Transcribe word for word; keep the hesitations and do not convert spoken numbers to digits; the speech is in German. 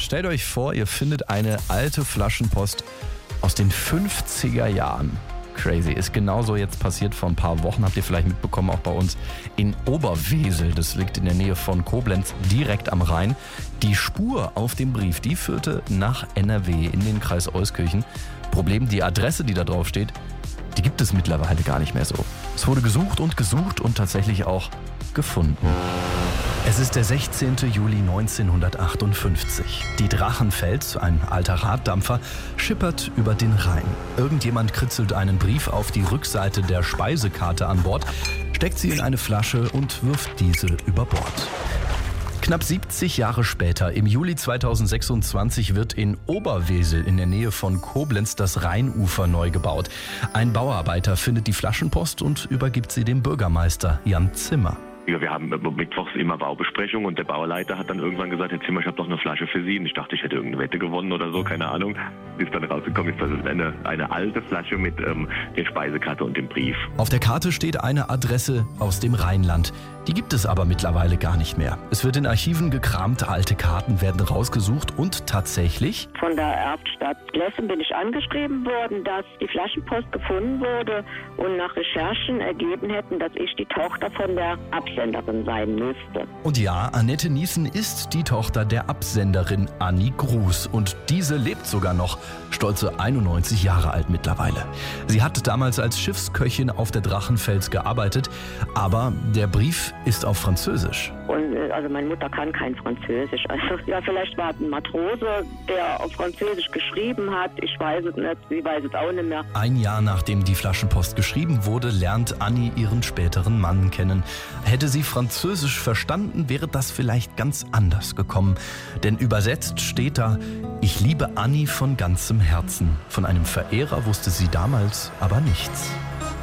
stellt euch vor, ihr findet eine alte Flaschenpost aus den fünfziger Jahren. Crazy. Ist genauso jetzt passiert vor ein paar Wochen, habt ihr vielleicht mitbekommen, auch bei uns in Oberwesel. Das liegt in der Nähe von Koblenz, direkt am Rhein. Die Spur auf dem Brief, die führte nach N R W in den Kreis Euskirchen. Problem, die Adresse, die da drauf steht, die gibt es mittlerweile gar nicht mehr so. Es wurde gesucht und gesucht und tatsächlich auch gefunden. Es ist der sechzehnten Juli neunzehnhundertachtundfünfzig. Die Drachenfels, ein alter Raddampfer, schippert über den Rhein. Irgendjemand kritzelt einen Brief auf die Rückseite der Speisekarte an Bord, steckt sie in eine Flasche und wirft diese über Bord. Knapp siebzig Jahre später, im Juli zweitausendsechsundzwanzig, wird in Oberwesel in der Nähe von Koblenz das Rheinufer neu gebaut. Ein Bauarbeiter findet die Flaschenpost und übergibt sie dem Bürgermeister Jan Zimmer. Ja, wir haben mittwochs immer Baubesprechung und der Bauleiter hat dann irgendwann gesagt, Herr Zimmer, ich habe doch eine Flasche für Sie. Und ich dachte, ich hätte irgendeine Wette gewonnen oder so, keine Ahnung. Ist dann rausgekommen, ist das eine, eine alte Flasche mit ähm, der Speisekarte und dem Brief. Auf der Karte steht eine Adresse aus dem Rheinland. Die gibt es aber mittlerweile gar nicht mehr. Es wird in Archiven gekramt, alte Karten werden rausgesucht und tatsächlich... Von der Erbstadt Glessen bin ich angeschrieben worden, dass die Flaschenpost gefunden wurde und nach Recherchen ergeben hätten, dass ich die Tochter von der Absenderin sein müsste. Und ja, Annette Niesen ist die Tochter der Absenderin Annie Gruß und diese lebt sogar noch, stolze einundneunzig Jahre alt mittlerweile. Sie hat damals als Schiffsköchin auf der Drachenfels gearbeitet, aber der Brief ist auf Französisch. Und also meine Mutter kann kein Französisch. Also ja, vielleicht war es ein Matrose, der auf Französisch geschrieben hat. Ich weiß es nicht, sie weiß es auch nicht mehr. Ein Jahr nachdem die Flaschenpost geschrieben wurde, lernt Annie ihren späteren Mann kennen. Hätte sie Französisch verstanden, wäre das vielleicht ganz anders gekommen. Denn übersetzt steht da: Ich liebe Annie von ganzem Herzen. Von einem Verehrer wusste sie damals aber nichts.